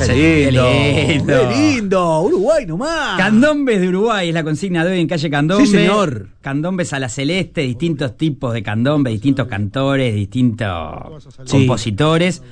Qué lindo. ¡Qué lindo! Uruguay nomás. Candombes de Uruguay es la consigna de hoy en Calle Candombe. Sí, señor. Candombes a la celeste, distintos tipos de candombe, distintos cantores, distintos compositores.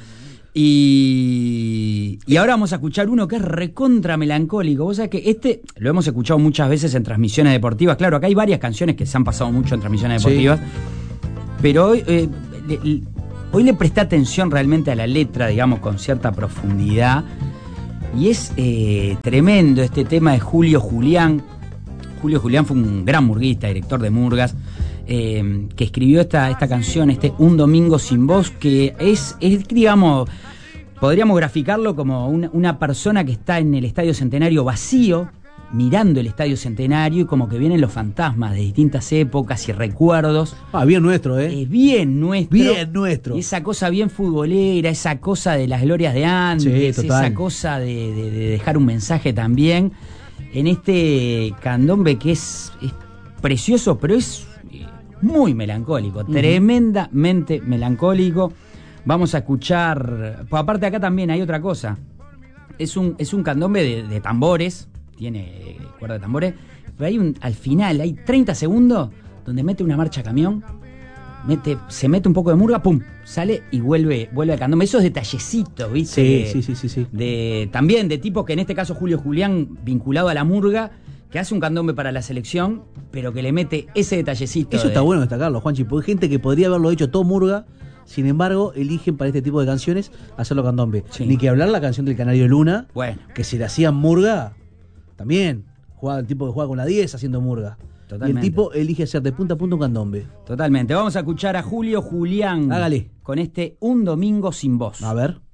Y ahora vamos a escuchar uno que es recontra melancólico. Vos sabés que este lo hemos escuchado muchas veces en transmisiones deportivas. Claro, acá hay varias canciones que se han pasado mucho en transmisiones deportivas. Pero hoy le presté atención realmente a la letra, digamos, con cierta profundidad. Y es tremendo este tema de Julio Julián. Julio Julián fue un gran murguista, director de murgas, que escribió esta canción, Un Domingo Sin Vos, que es digamos, podríamos graficarlo como una persona que está en el Estadio Centenario vacío, mirando el Estadio Centenario, y como que vienen los fantasmas de distintas épocas y recuerdos. Bien nuestro, Es bien nuestro. Bien nuestro. Y esa cosa bien futbolera, esa cosa de las glorias de antes, Sí, total. esa cosa de dejar un mensaje también. En este candombe que es precioso, pero es muy melancólico, tremendamente melancólico. Vamos a escuchar, pues aparte acá también hay otra cosa. Es un candombe de tambores, tiene cuerda de tambores, pero al final hay 30 segundos donde mete una marcha camión, se mete un poco de murga, pum, sale y vuelve al candombe. Esos detallecitos, ¿viste? Sí. También de tipos que en este caso Julio Julián, vinculado a la murga, que hace un candombe para la selección, pero que le mete ese detallecito. Eso está bueno destacarlo, Juanchi, porque hay gente que podría haberlo hecho todo murga, sin embargo, eligen para este tipo de canciones hacerlo candombe. Sí. Ni que hablar la canción del Canario Luna, Bueno. que se le hacían murga, también. El tipo que juega con la 10 haciendo murga. Totalmente. Y el tipo elige hacer de punta a punta un candombe. Totalmente. Vamos a escuchar a Julio Julián. Hágale. Con Un Domingo Sin Vos. A ver.